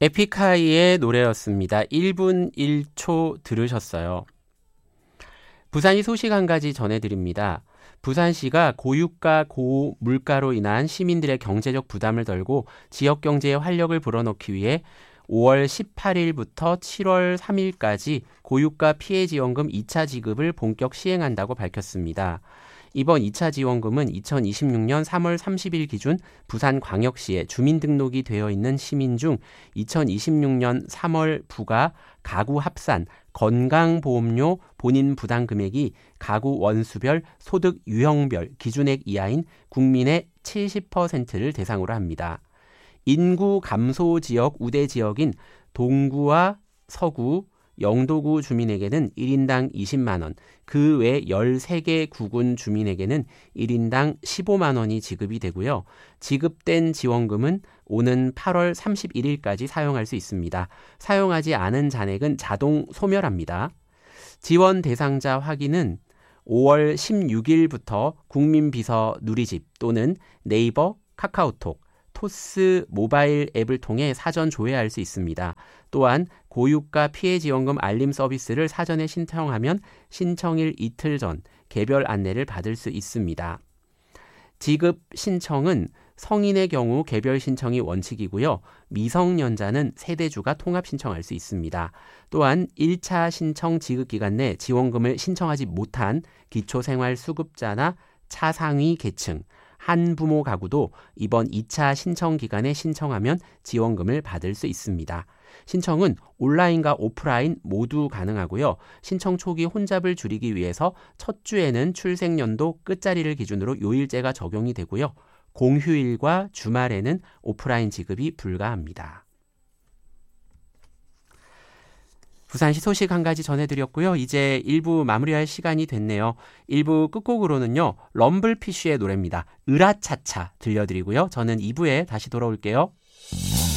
에픽하이의 노래였습니다. 1분 1초 들으셨어요. 부산시 소식 한 가지 전해드립니다. 부산시가 고유가 고물가로 인한 시민들의 경제적 부담을 덜고 지역 경제에 활력을 불어넣기 위해 5월 18일부터 7월 3일까지 고유가 피해 지원금 2차 지급을 본격 시행한다고 밝혔습니다. 이번 2차 지원금은 2026년 3월 30일 기준 부산광역시에 주민등록이 되어 있는 시민 중 2026년 3월 부과 가구 합산 건강보험료 본인 부담 금액이 가구 원수별 소득 유형별 기준액 이하인 국민의 70%를 대상으로 합니다. 인구 감소 지역 우대 지역인 동구와 서구, 영도구 주민에게는 1인당 20만 원, 그 외 13개 구군 주민에게는 1인당 15만 원이 지급이 되고요. 지급된 지원금은 오는 8월 31일까지 사용할 수 있습니다. 사용하지 않은 잔액은 자동 소멸합니다. 지원 대상자 확인은 5월 16일부터 국민비서 누리집 또는 네이버, 카카오톡, 토스 모바일 앱을 통해 사전 조회할 수 있습니다. 또한 고유가 피해 지원금 알림 서비스를 사전에 신청하면 신청일 이틀 전 개별 안내를 받을 수 있습니다. 지급 신청은 성인의 경우 개별 신청이 원칙이고요. 미성년자는 세대주가 통합 신청할 수 있습니다. 또한 1차 신청 지급 기간 내 지원금을 신청하지 못한 기초생활수급자나 차상위 계층, 한부모 가구도 이번 2차 신청 기간에 신청하면 지원금을 받을 수 있습니다. 신청은 온라인과 오프라인 모두 가능하고요. 신청 초기 혼잡을 줄이기 위해서 첫 주에는 출생연도 끝자리를 기준으로 요일제가 적용이 되고요. 공휴일과 주말에는 오프라인 지급이 불가합니다. 부산시 소식 한 가지 전해드렸고요. 이제 1부 마무리할 시간이 됐네요. 1부 끝곡으로는요. 럼블피쉬의 노래입니다. 으라차차 들려드리고요. 저는 2부에 다시 돌아올게요.